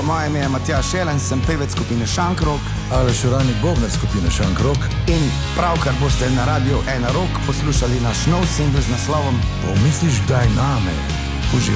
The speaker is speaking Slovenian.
moje ime je Matjaž Šelen, sem pevec skupine Šankrok. Aleš Uralnik, bobnar skupine Šankrok. In pravkar boste na Radiu 1 Rock poslušali naš nov singl z naslovom Pomisliš, daj name.